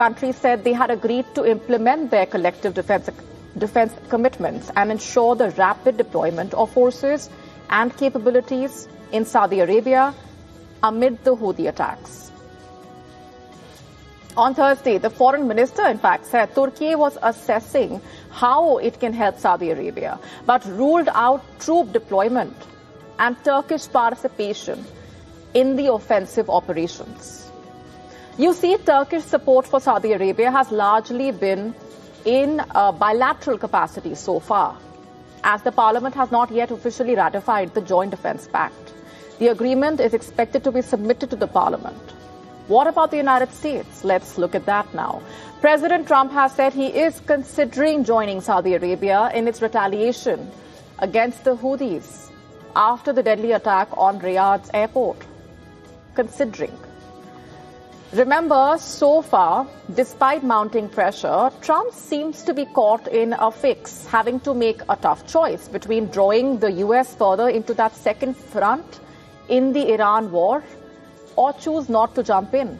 countries said they had agreed to implement their collective defense commitments and ensure the rapid deployment of forces and capabilities in Saudi Arabia amid the Houthi attacks. On Thursday, the foreign minister, in fact, said Turkey was assessing how it can help Saudi Arabia, but ruled out troop deployment and Turkish participation in the offensive operations. You see, Turkish support for Saudi Arabia has largely been in a bilateral capacity so far, as the parliament has not yet officially ratified the Joint Defence Pact. The agreement is expected to be submitted to the parliament. What about the United States? Let's look at that now. President Trump has said he is considering joining Saudi Arabia in its retaliation against the Houthis after the deadly attack on Riyadh's airport. Considering. Remember, so far, despite mounting pressure, Trump seems to be caught in a fix, having to make a tough choice between drawing the U.S. further into that second front in the Iran war or choose not to jump in.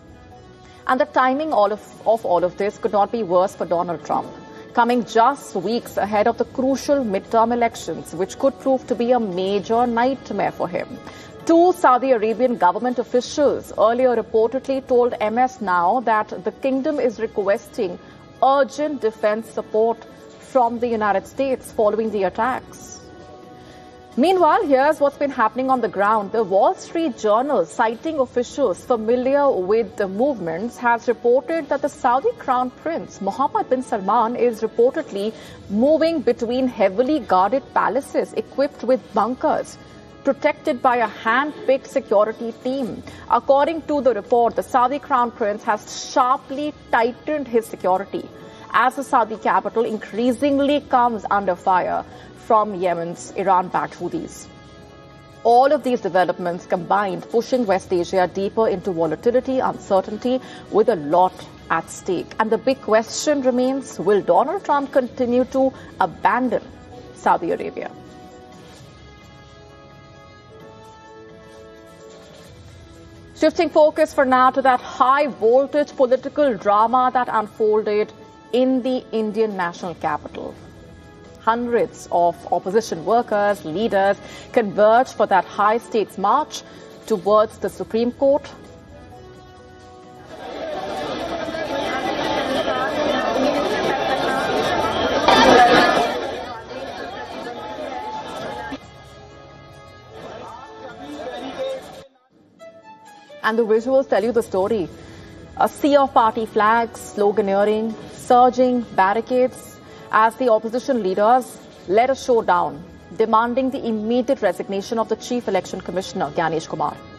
And the timing of all of this could not be worse for Donald Trump, coming just weeks ahead of the crucial midterm elections, which could prove to be a major nightmare for him. Two Saudi Arabian government officials earlier reportedly told MS Now that the kingdom is requesting urgent defense support from the United States following the attacks. Meanwhile, here's what's been happening on the ground. The Wall Street Journal, citing officials familiar with the movements, has reported that the Saudi Crown Prince Mohammed bin Salman is reportedly moving between heavily guarded palaces equipped with bunkers, protected by a hand-picked security team. According to the report, the Saudi Crown Prince has sharply tightened his security as the Saudi capital increasingly comes under fire from Yemen's Iran-backed Houthis. All of these developments combined pushing West Asia deeper into volatility, uncertainty, with a lot at stake. And the big question remains, will Donald Trump continue to abandon Saudi Arabia? Shifting focus for now to that high-voltage political drama that unfolded in the Indian national capital. Hundreds of opposition workers, leaders converged for that high-stakes march towards the Supreme Court. And the visuals tell you the story. A sea of party flags, sloganeering, surging barricades as the opposition leaders led a showdown, demanding the immediate resignation of the Chief Election Commissioner, Gyanesh Kumar.